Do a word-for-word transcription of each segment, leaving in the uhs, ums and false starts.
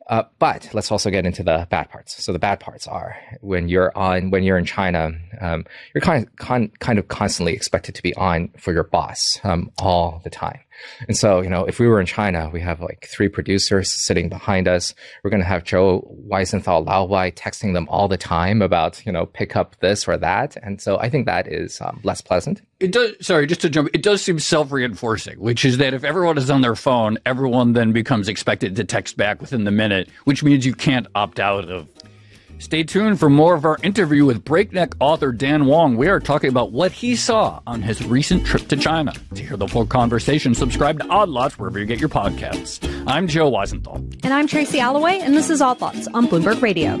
Uh, but let's also get into the bad parts. So the bad parts are when you're on, when you're in China, um, you're kind of, con, kind of constantly expected to be on for your boss um, all the time. And so, you know, if we were in China, we have like three producers sitting behind us. We're going to have Joe Weisenthal Laowai texting them all the time about, you know, pick up this or that. And so I think that is um, less pleasant. It does. Sorry, just to jump. It does seem self-reinforcing, which is that if everyone is on their phone, everyone then becomes expected to text back within the minute, which means you can't opt out of. Stay tuned for more of our interview with Breakneck author Dan Wong. We are talking about what he saw on his recent trip to China. To hear the full conversation, subscribe to Odd Lots wherever you get your podcasts. I'm Joe Weisenthal. And I'm Tracy Alloway, and this is Odd Lots on Bloomberg Radio.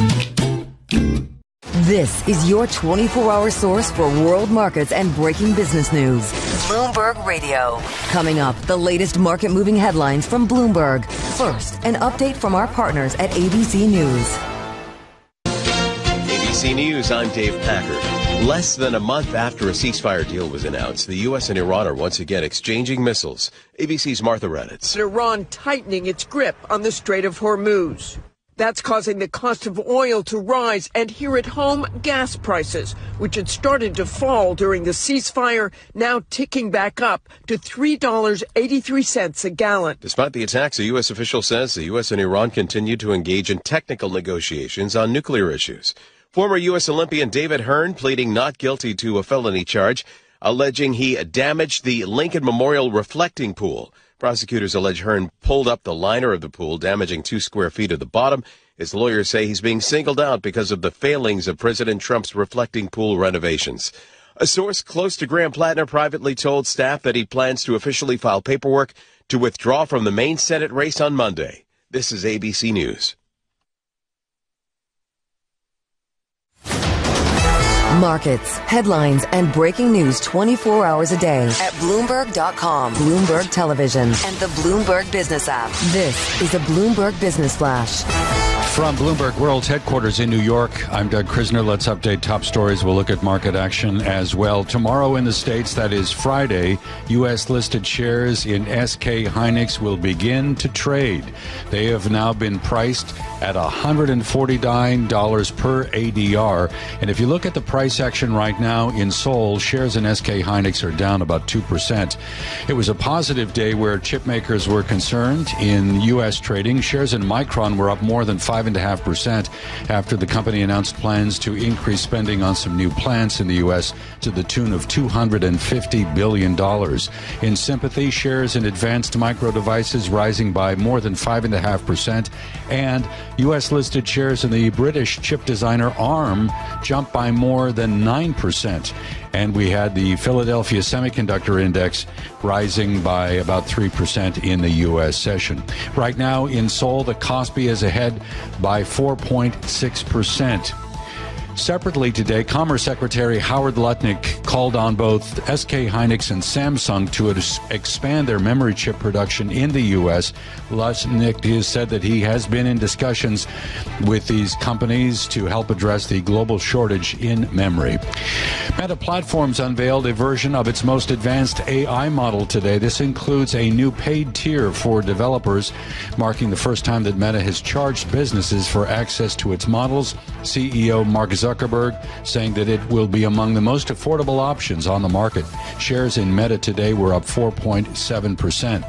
This is your twenty-four hour source for world markets and breaking business news. Bloomberg Radio. Coming up, the latest market-moving headlines from Bloomberg. First, an update from our partners at A B C News. A B C News, I'm Dave Packard. Less than a month after a ceasefire deal was announced, the U S and Iran are once again exchanging missiles. A B C's Martha Raddatz. Iran tightening its grip on the Strait of Hormuz. That's causing the cost of oil to rise, and here at home, gas prices, which had started to fall during the ceasefire, now ticking back up to three dollars and eighty-three cents a gallon. Despite the attacks, a U S official says the U S and Iran continue to engage in technical negotiations on nuclear issues. Former U S Olympian David Hearn pleading not guilty to a felony charge, alleging he damaged the Lincoln Memorial reflecting pool. Prosecutors allege Hearn pulled up the liner of the pool, damaging two square feet of the bottom. His lawyers say he's being singled out because of the failings of President Trump's reflecting pool renovations. A source close to Graham Plattner privately told staff that he plans to officially file paperwork to withdraw from the main Senate race on Monday. This is A B C News. Markets, headlines, and breaking news twenty-four hours a day at Bloomberg dot com, Bloomberg Television, and the Bloomberg Business app. This is a Bloomberg Business Flash. From Bloomberg World's headquarters in New York, I'm Doug Krisner. Let's update top stories. We'll look at market action as well. Tomorrow in the States, that is Friday, U S-listed shares in S K Hynix will begin to trade. They have now been priced at one hundred forty-nine dollars per A D R. And if you look at the price action right now in Seoul, shares in S K Hynix are down about two percent. It was a positive day where chip makers were concerned in U S trading. Shares in Micron were up more than five point five percent after the company announced plans to increase spending on some new plants in the U S to the tune of two hundred fifty billion dollars. In sympathy, shares in Advanced Micro Devices rising by more than five point five percent, and U S-listed shares in the British chip designer ARM jumped by more than nine percent. And we had the Philadelphia Semiconductor Index rising by about three percent in the U S session. Right now in Seoul, the Kospi is ahead by four point six percent. Separately today, Commerce Secretary Howard Lutnick called on both S K Hynix and Samsung to expand their memory chip production in the U S. Lutnick has said that he has been in discussions with these companies to help address the global shortage in memory. Meta Platforms unveiled a version of its most advanced A I model today. This includes a new paid tier for developers, marking the first time that Meta has charged businesses for access to its models. C E O Mark Zuckerberg saying that it will be among the most affordable options on the market. Shares in Meta today were up four point seven percent.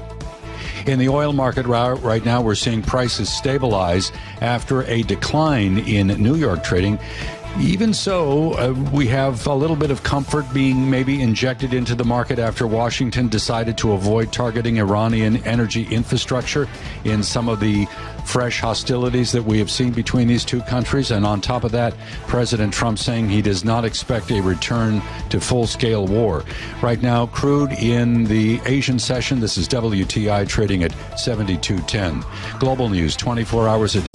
In the oil market right now, we're seeing prices stabilize after a decline in New York trading. Even so, uh, we have a little bit of comfort being maybe injected into the market after Washington decided to avoid targeting Iranian energy infrastructure in some of the fresh hostilities that we have seen between these two countries. And on top of that, President Trump saying he does not expect a return to full-scale war. Right now, crude in the Asian session, this is W T I trading at seventy-two ten. Global news, twenty-four hours a day.